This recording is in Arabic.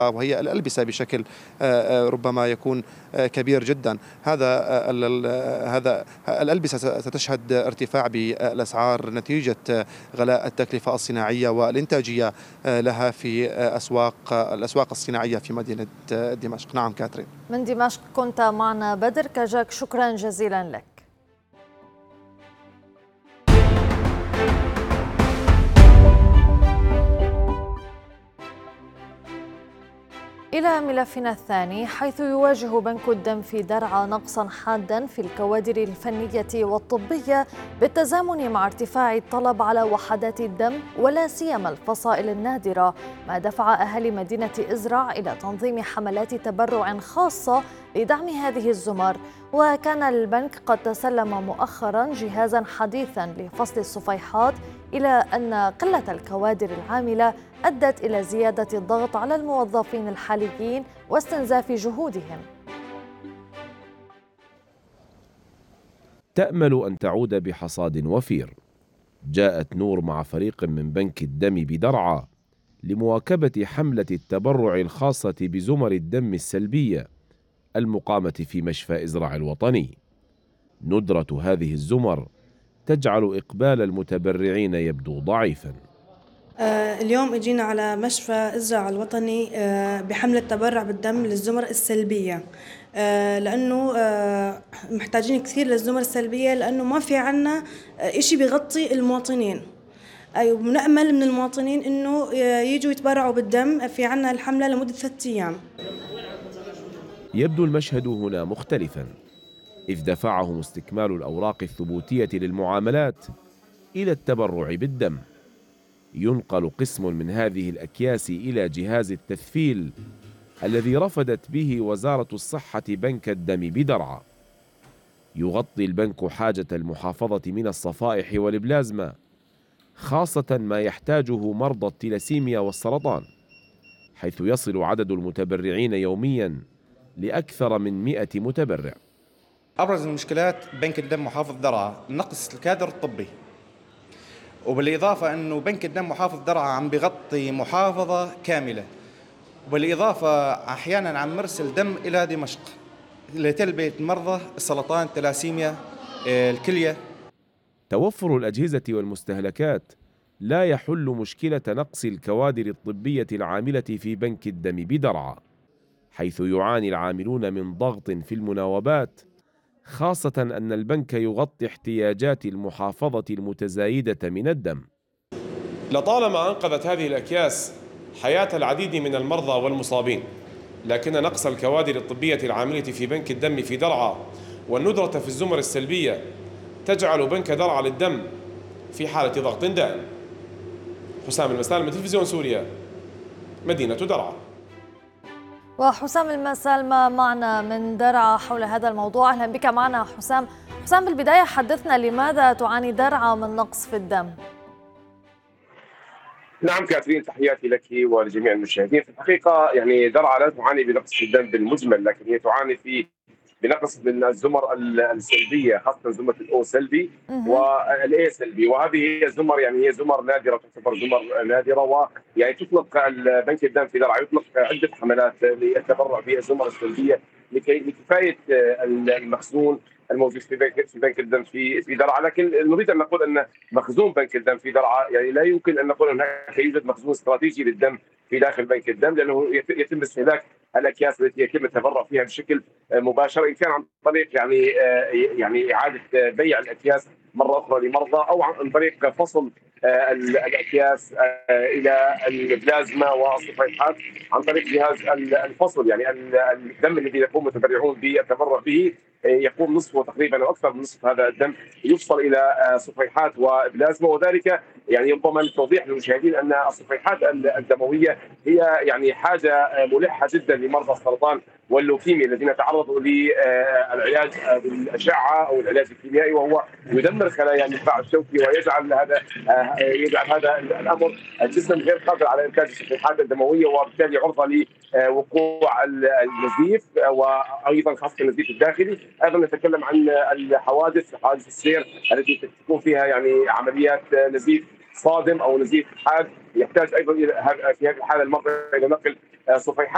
وهي الألبسة بشكل ربما يكون كبير جدا. هذا الألبسة ستشهد ارتفاع بالأسعار نتيجة غلاء التكلفة الصناعية والإنتاجية لها في الأسواق الصناعية في مدينة دمشق. نعم كاترين. من دمشق كنت معنا بدر كجاك، شكرا جزيلا لك. إلى ملفنا الثاني، حيث يواجه بنك الدم في درعا نقصا حادا في الكوادر الفنية والطبية بالتزامن مع ارتفاع الطلب على وحدات الدم ولا سيما الفصائل النادرة، ما دفع أهالي مدينة إزرع إلى تنظيم حملات تبرع خاصة لدعم هذه الزمر. وكان البنك قد تسلم مؤخرا جهازا حديثا لفصل الصفيحات، إلى أن قلة الكوادر العاملة أدت إلى زيادة الضغط على الموظفين الحاليين واستنزاف جهودهم. تأمل أن تعود بحصاد وفير. جاءت نور مع فريق من بنك الدم بدرعا لمواكبة حملة التبرع الخاصة بزمر الدم السلبية المقامة في مشفى إزرع الوطني. ندرة هذه الزمر تجعل إقبال المتبرعين يبدو ضعيفاً. اليوم اجينا على مشفى إزرع الوطني بحملة تبرع بالدم للزمر السلبية، لأنه محتاجين كثير للزمر السلبية، لأنه ما في عنا إشي بيغطي المواطنين. ونأمل من المواطنين إنه يجوا يتبرعوا بالدم. في عنا الحملة لمدة 3 أيام. يبدو المشهد هنا مختلفاً، إذ دفعهم استكمال الأوراق الثبوتية للمعاملات إلى التبرع بالدم. ينقل قسم من هذه الأكياس إلى جهاز التثفيل الذي رفدت به وزارة الصحة بنك الدم بدرعا. يغطي البنك حاجة المحافظة من الصفائح والبلازما، خاصة ما يحتاجه مرضى التلاسيميا والسرطان، حيث يصل عدد المتبرعين يوميا لأكثر من 100 متبرع. أبرز المشكلات بنك الدم محافظ درعا نقص الكادر الطبي، وبالإضافة أنه بنك الدم محافظ درعا عم بيغطي محافظة كاملة، وبالإضافة أحيانا عم مرسل دم إلى دمشق لتلبية مرضى السرطان، التلاسيميا، الكلية. توفر الأجهزة والمستهلكات لا يحل مشكلة نقص الكوادر الطبية العاملة في بنك الدم بدرعا، حيث يعاني العاملون من ضغط في المناوبات، خاصة أن البنك يغطي احتياجات المحافظة المتزايدة من الدم. لطالما أنقذت هذه الأكياس حياة العديد من المرضى والمصابين، لكن نقص الكوادر الطبية العاملة في بنك الدم في درعا والندرة في الزمر السلبية تجعل بنك درعا للدم في حالة ضغط دائم. حسام المسالم، تلفزيون سوريا، مدينة درعا. وحسام المسالمة معنا من درعا حول هذا الموضوع. أهلا بك معنا حسام. بالبداية حدثنا، لماذا تعاني درعا من نقص في الدم؟ نعم كاترين، تحياتي لك ولجميع المشاهدين. في الحقيقة يعني درعا لا تعاني بنقص في الدم بالمجمل، لكن هي تعاني بنقص من الزمر السلبيه، خاصه زمره الاو سلبي والاي سلبي، وهذه هي زمر يعني هي زمر نادره، تعتبر زمر نادره. ويعني تطلق بنك الدم في درعا يطلق عده حملات للتبرع بالزمر السلبيه لكفايه المخزون الموجود في بنك الدم في درعا. لكن نريد ان نقول ان مخزون بنك الدم في درعا يعني لا يمكن ان نقول هناك يوجد مخزون استراتيجي للدم في داخل بنك الدم، لانه يتم استهلاك الاكياس التي يتم التبرع فيها بشكل مباشر، ان كان عن طريق يعني اعاده بيع الاكياس مره اخرى لمرضى، او عن طريق فصل الاكياس الى البلازما والصفيحات عن طريق جهاز الفصل. يعني الدم الذي يقوم المتبرعون بالتبرع به يقوم نصفه تقريبا او اكثر من نصف هذا الدم يفصل الى صفيحات وبلازما، وذلك يعني ربما للتوضيح للمشاهدين ان الصفيحات الدمويه هي يعني حاجه ملحه جدا لمرضى السرطان واللوكيميا الذين تعرضوا للعلاج بالاشعه او العلاج الكيميائي، وهو يدمر خلايا النخاع الشوكي ويجعل هذا الامر الجسم غير قادر على انتاج الصفيحات الدمويه، وبالتالي عرضه لوقوع النزيف، وايضا خاصه النزيف الداخلي. ايضا نتكلم عن حوادث السير التي تكون فيها يعني عمليات نزيف صادم او نزيف حاد، يحتاج ايضا في هذه الحاله المرضى الى نقل صفيحات